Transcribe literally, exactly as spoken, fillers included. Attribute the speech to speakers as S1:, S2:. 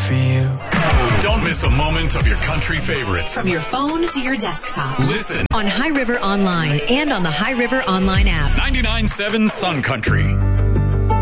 S1: for you.
S2: Don't miss a moment of your country favorites.
S3: From your phone to your desktop.
S2: Listen
S4: on High River Online and on the High River Online app.
S2: ninety-nine point seven Sun Country.